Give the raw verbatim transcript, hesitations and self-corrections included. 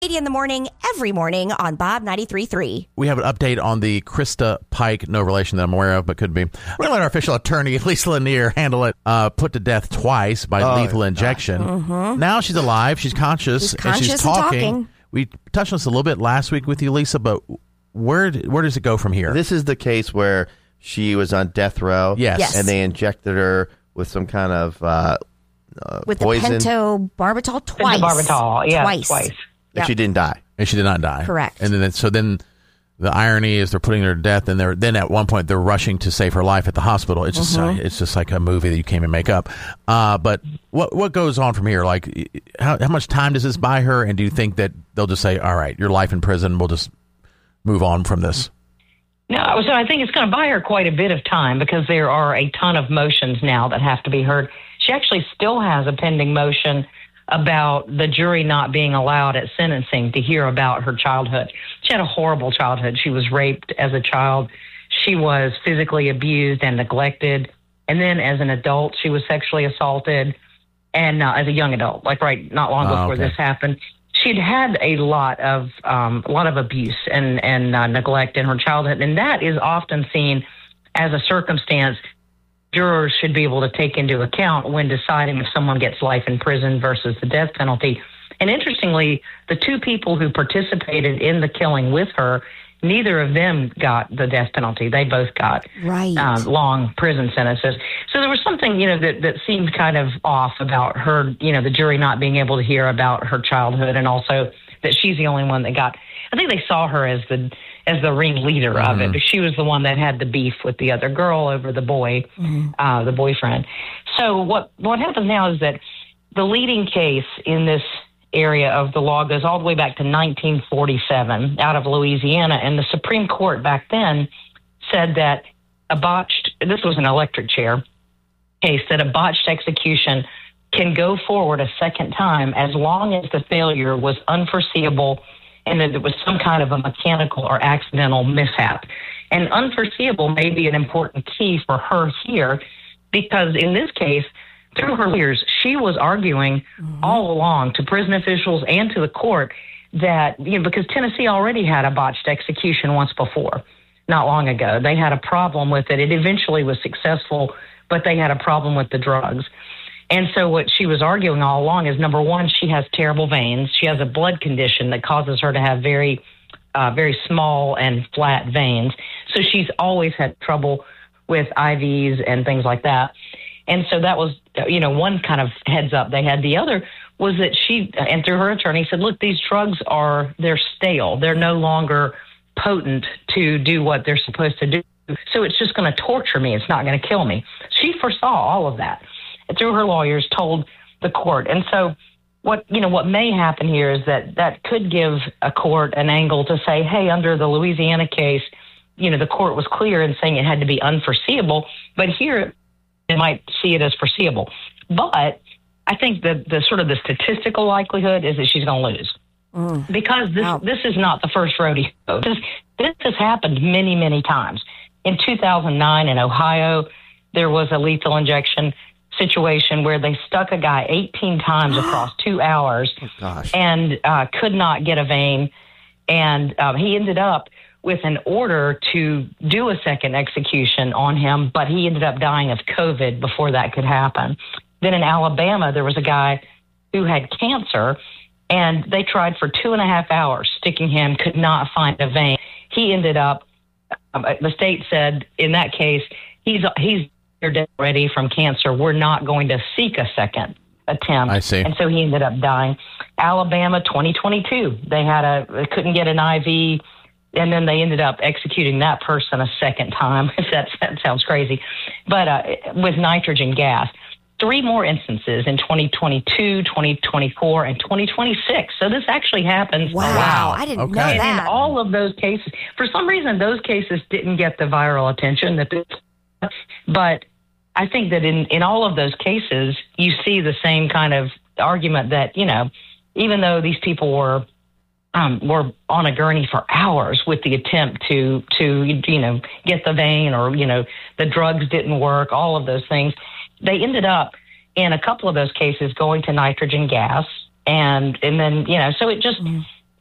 eighty in the morning, every morning on Bob ninety-three point three. We have an update on the Krista Pike, no relation that I'm aware of, but could be. We're going to let our official attorney, Lisa Lanier, handle it. Uh, put to death twice by oh, lethal injection. Mm-hmm. Now she's alive. She's conscious. She's and conscious she's and talking. talking. We touched on this a little bit last week with you, Lisa, but where where does it go from here? This is the case where she was on death row. Yes. Yes. And they injected her with some kind of uh, uh, With poison. the pentobarbital twice. Pentobarbital, yeah, twice. twice. And Yep. she didn't die. And she did not die. Correct. And then so then the irony is they're putting her to death, and they're then at one point they're rushing to save her life at the hospital. It's just Mm-hmm. uh, it's just like a movie that you can't even make up. Uh, but what what goes on from here? Like how how much time does this buy her? And do you think that they'll just say, "All right, your life in prison, we'll just move on from this"? No, so I think it's going to buy her quite a bit of time because there are a ton of motions now that have to be heard. She actually still has a pending motion about the jury not being allowed at sentencing to hear about her childhood. She had a horrible childhood. She was raped as a child. She was physically abused and neglected. And then as an adult, she was sexually assaulted. And uh, as a young adult, like right not long Oh, before okay. this happened, she'd had a lot of um, a lot of abuse and, and uh, neglect in her childhood. And that is often seen as a circumstance jurors should be able to take into account when deciding if someone gets life in prison versus the death penalty. And interestingly, the two people who participated in the killing with her, neither of them got the death penalty. They both got Right. uh, long prison sentences. So there was something, you know, that, that seemed kind of off about her, you know, the jury not being able to hear about her childhood, and also that she's the only one that got, I think they saw her as the as the ringleader Mm-hmm. of it. But she was the one that had the beef with the other girl over the boy, Mm-hmm. uh, the boyfriend. So what, what happens now is that the leading case in this area of the law goes all the way back to nineteen forty-seven out of Louisiana. And the Supreme Court back then said that a botched, this was an electric chair case, that a botched execution can go forward a second time as long as the failure was unforeseeable and that there was some kind of a mechanical or accidental mishap. And unforeseeable may be an important key for her here, because in this case, through her lawyers, she was arguing mm-hmm. all along to prison officials and to the court that, you know, because Tennessee already had a botched execution once before, not long ago. They had a problem with it. It eventually was successful, but they had a problem with the drugs. And so what she was arguing all along is, number one, she has terrible veins. She has a blood condition that causes her to have very, uh, very small and flat veins. So she's always had trouble with I Vs and things like that. And so that was, you know, one kind of heads up they had. The other was that she, and through her attorney, said, look, these drugs are, they're stale. They're no longer potent to do what they're supposed to do. So it's just going to torture me. It's not going to kill me. She foresaw all of that. Through her lawyers, told the court. And so what, you know, what may happen here is that that could give a court an angle to say, hey, under the Louisiana case, you know, the court was clear in saying it had to be unforeseeable, but here they might see it as foreseeable. But I think that the sort of the statistical likelihood is that she's going to lose. Mm. Because this, Wow. this is not the first rodeo. This, this has happened many, many times. In two thousand nine in Ohio, there was a lethal injection situation where they stuck a guy eighteen times across two hours Oh, gosh. and uh, could not get a vein. And um, he ended up with an order to do a second execution on him, but he ended up dying of COVID before that could happen. Then in Alabama, there was a guy who had cancer, and they tried for two and a half hours sticking him, could not find a vein. He ended up, um, the state said in that case, he's he's dead already from cancer. We're not going to seek a second attempt. I see. And so he ended up dying. Alabama, twenty twenty-two, they had a, they couldn't get an I V, and then they ended up executing that person a second time. that, that sounds crazy. But uh, with nitrogen gas. Three more instances in twenty twenty-two, twenty twenty-four, and twenty twenty-six. So this actually happens. Wow. Wow. I didn't Okay. know And in that. all of those cases, for some reason, those cases didn't get the viral attention that this, but I think that in, in all of those cases, you see the same kind of argument that, you know, even though these people were um, were on a gurney for hours with the attempt to, to, you know, get the vein, or, you know, the drugs didn't work, all of those things, they ended up in a couple of those cases going to nitrogen gas. And, and then, you know, so it just,